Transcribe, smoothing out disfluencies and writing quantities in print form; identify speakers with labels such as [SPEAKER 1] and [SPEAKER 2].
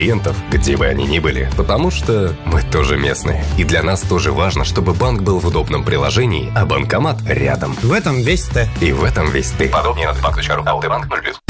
[SPEAKER 1] клиентов, где бы они ни были, потому что мы тоже местные. И для нас тоже важно, чтобы банк был в удобном приложении, а банкомат рядом.
[SPEAKER 2] В этом весь ты.
[SPEAKER 1] И в этом весь ты. Подробнее на bank.ru. АО «Банк» 0+.